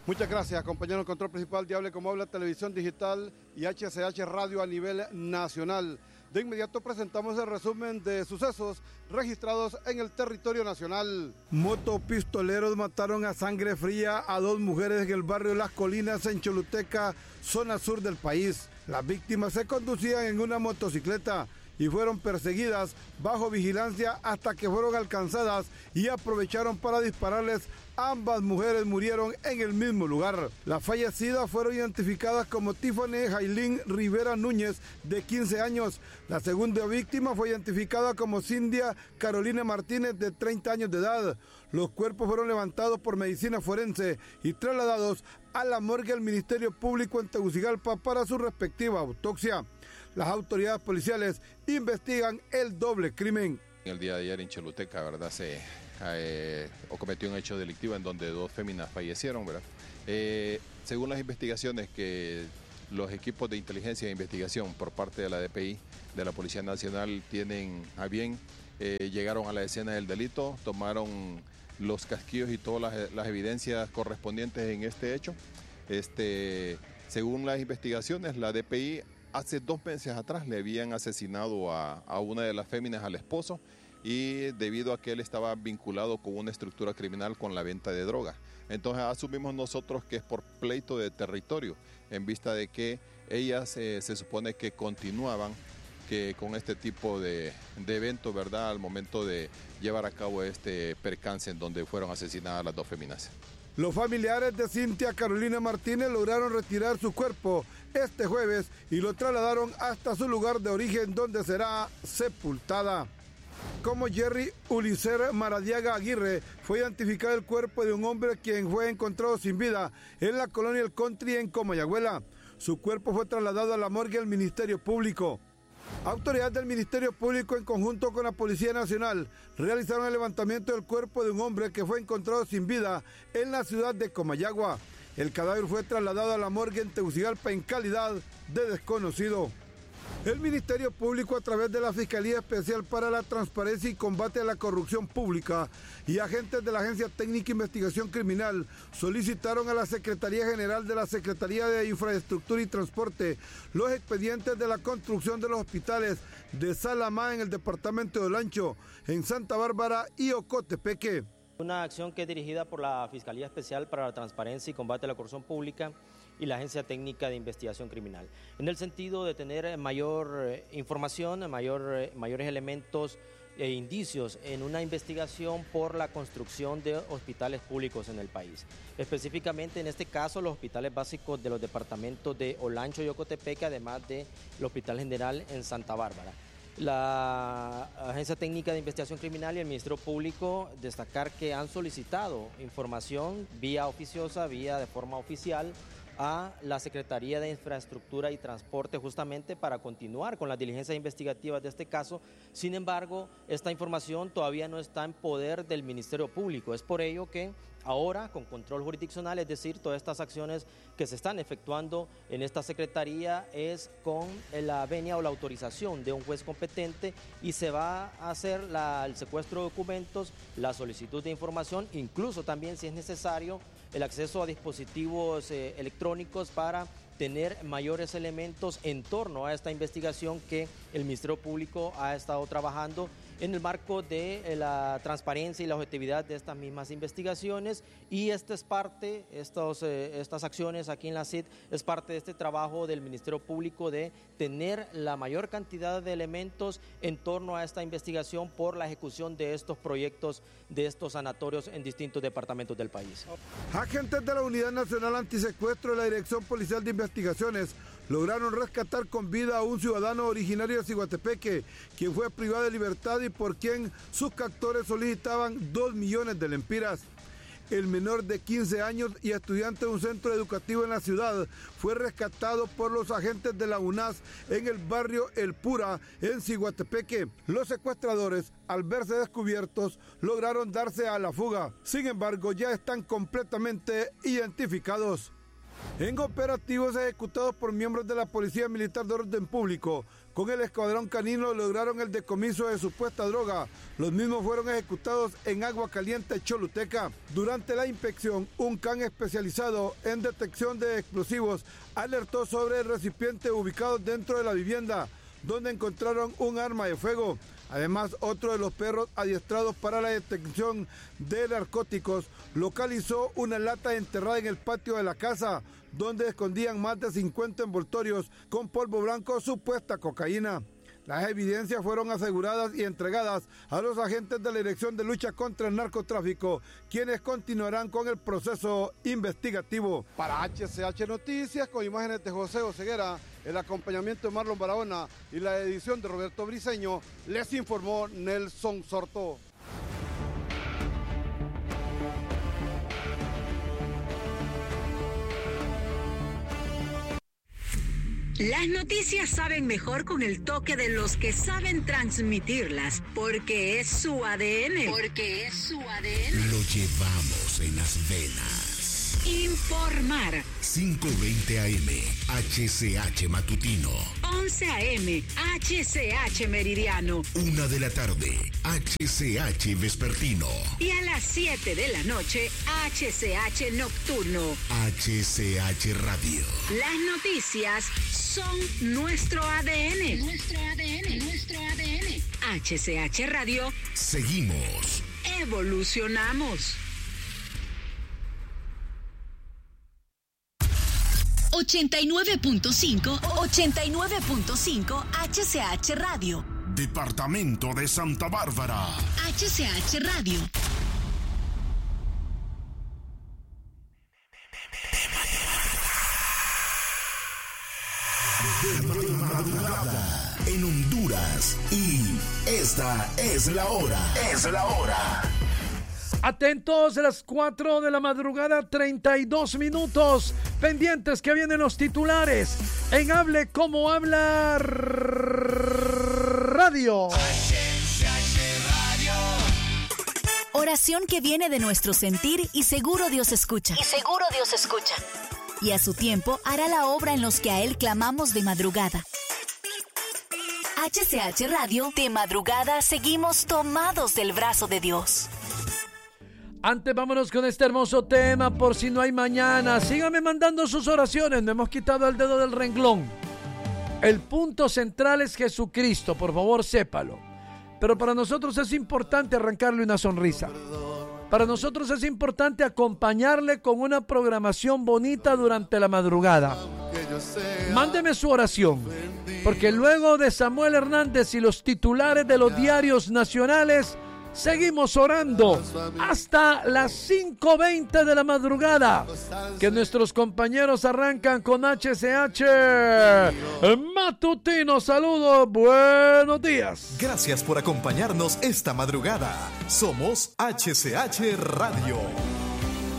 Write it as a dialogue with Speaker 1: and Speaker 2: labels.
Speaker 1: Muchas gracias, compañero. El control principal de Hable Como Habla, Televisión Digital y HCH Radio a nivel nacional. De inmediato presentamos el resumen de sucesos registrados en el territorio nacional. Motopistoleros mataron a sangre fría a 2 mujeres en el barrio Las Colinas, en Choluteca, zona sur del país. Las víctimas se conducían en una motocicleta y fueron perseguidas bajo vigilancia hasta que fueron alcanzadas y aprovecharon para dispararles. Ambas mujeres murieron en el mismo lugar. Las fallecidas fueron identificadas como Tiffany Jailín Rivera Núñez, de 15 años. La segunda víctima fue identificada como Cindia Carolina Martínez, de 30 años de edad. Los cuerpos fueron levantados por medicina forense y trasladados a la morgue del Ministerio Público en Tegucigalpa para su respectiva autopsia. Las autoridades policiales investigan el doble crimen.
Speaker 2: El día de ayer en Choluteca, ¿verdad? Se cometió un hecho delictivo en donde 2 féminas fallecieron, ¿verdad? Según las investigaciones que los equipos de inteligencia e investigación por parte de la DPI, de la Policía Nacional, tienen a bien, llegaron a la escena del delito, tomaron los casquillos y todas las evidencias correspondientes en este hecho. Según las investigaciones, la DPI hace 2 meses atrás le habían asesinado a una de las féminas, al esposo, y debido a que él estaba vinculado con una estructura criminal con la venta de droga. Entonces asumimos nosotros que es por pleito de territorio, en vista de que ellas se supone que continuaban con este tipo de eventos, ¿verdad?, al momento de llevar a cabo este percance en donde fueron asesinadas las 2 féminas.
Speaker 1: Los familiares de Cintia Carolina Martínez lograron retirar su cuerpo este jueves y lo trasladaron hasta su lugar de origen, donde será sepultada. Como Jerry Ulicer Maradiaga Aguirre, fue identificado el cuerpo de un hombre quien fue encontrado sin vida en la colonia El Country, en Comayagüela. Su cuerpo fue trasladado a la morgue del Ministerio Público. Autoridades del Ministerio Público, en conjunto con la Policía Nacional, realizaron el levantamiento del cuerpo de un hombre que fue encontrado sin vida en la ciudad de Comayagua. El cadáver fue trasladado a la morgue en Tegucigalpa en calidad de desconocido. El Ministerio Público, a través de la Fiscalía Especial para la Transparencia y Combate a la Corrupción Pública y agentes de la Agencia Técnica de Investigación Criminal, solicitaron a la Secretaría General de la Secretaría de Infraestructura y Transporte los expedientes de la construcción de los hospitales de Salamá, en el departamento de Olancho, en Santa Bárbara y Ocotepeque.
Speaker 3: Una acción que es dirigida por la Fiscalía Especial para la Transparencia y Combate a la Corrupción Pública y la Agencia Técnica de Investigación Criminal, en el sentido de tener mayor información, mayores elementos e indicios en una investigación por la construcción de hospitales públicos en el país. Específicamente en este caso los hospitales básicos de los departamentos de Olancho y Ocotepeque, además del Hospital General en Santa Bárbara. La Agencia Técnica de Investigación Criminal y el Ministerio Público, destacar que han solicitado información vía oficiosa, de forma oficial, a la Secretaría de Infraestructura y Transporte, justamente para continuar con las diligencias investigativas de este caso. Sin embargo, esta información todavía no está en poder del Ministerio Público. Es por ello que ahora, con control jurisdiccional, es decir, todas estas acciones que se están efectuando en esta Secretaría es con la venia o la autorización de un juez competente, y se va a hacer el secuestro de documentos, la solicitud de información, incluso también, si es necesario, el acceso a dispositivos electrónicos para tener mayores elementos en torno a esta investigación que el Ministerio Público ha estado trabajando en el marco de la transparencia y la objetividad de estas mismas investigaciones. Y esta es parte, estas acciones aquí en la CID, es parte de este trabajo del Ministerio Público de tener la mayor cantidad de elementos en torno a esta investigación por la ejecución de estos proyectos, de estos sanatorios en distintos departamentos del país.
Speaker 1: Agentes de la Unidad Nacional Antisecuestro de la Dirección Policial de Investigaciones lograron rescatar con vida a un ciudadano originario de Ciguatepeque, quien fue privado de libertad y por quien sus captores solicitaban 2 millones de lempiras. El menor de 15 años y estudiante de un centro educativo en la ciudad fue rescatado por los agentes de la UNAS en el barrio El Pura, en Ciguatepeque. Los secuestradores, al verse descubiertos, lograron darse a la fuga. Sin embargo, ya están completamente identificados. En operativos ejecutados por miembros de la Policía Militar de Orden Público, con el Escuadrón Canino lograron el decomiso de supuesta droga. Los mismos fueron ejecutados en Agua Caliente, Choluteca. Durante la inspección, un can especializado en detección de explosivos alertó sobre el recipiente ubicado dentro de la vivienda, donde encontraron un arma de fuego. Además, otro de los perros adiestrados para la detección de narcóticos localizó una lata enterrada en el patio de la casa, donde escondían más de 50 envoltorios con polvo blanco, supuesta cocaína. Las evidencias fueron aseguradas y entregadas a los agentes de la Dirección de Lucha contra el Narcotráfico, quienes continuarán con el proceso investigativo.
Speaker 4: Para HCH Noticias, con imágenes de José Oseguera, el acompañamiento de Marlon Barahona y la edición de Roberto Briceño, les informó Nelson Sorto.
Speaker 5: Las noticias saben mejor con el toque de los que saben transmitirlas, porque es su ADN.
Speaker 6: Porque es su ADN.
Speaker 7: Lo llevamos en las venas.
Speaker 5: Informar.
Speaker 7: 5:20 AM, HCH Matutino.
Speaker 5: 11 AM, HCH Meridiano.
Speaker 7: 1 de la tarde, HCH Vespertino.
Speaker 5: Y a las 7 de la noche, HCH Nocturno.
Speaker 7: HCH Radio.
Speaker 5: Las noticias son nuestro ADN.
Speaker 6: Nuestro ADN, nuestro ADN.
Speaker 5: HCH Radio.
Speaker 7: Seguimos.
Speaker 5: Evolucionamos.
Speaker 6: 89.5 HCH Radio.
Speaker 7: Departamento de Santa Bárbara.
Speaker 6: HCH Radio.
Speaker 7: De madrugada en Honduras. Y esta es la hora. Es la hora.
Speaker 8: Atentos, a las 4 de la madrugada, 32 minutos. Pendientes que vienen los titulares en Hable Como Habla Radio.
Speaker 6: Oración que viene de nuestro sentir y seguro Dios escucha. Y a su tiempo hará la obra en los que a Él clamamos de madrugada. HCH Radio, de madrugada seguimos tomados del brazo de Dios.
Speaker 8: Antes vámonos con este hermoso tema, por si no hay mañana. Síganme mandando sus oraciones, no hemos quitado el dedo del renglón. El punto central es Jesucristo, por favor sépalo. Pero para nosotros es importante arrancarle una sonrisa. Para nosotros es importante acompañarle con una programación bonita durante la madrugada. Mándeme su oración, porque luego de Samuel Hernández y los titulares de los diarios nacionales, seguimos orando hasta las 5:20 de la madrugada, que nuestros compañeros arrancan con HCH Matutino. Saludos, buenos días.
Speaker 9: Gracias por acompañarnos esta madrugada. Somos HCH Radio.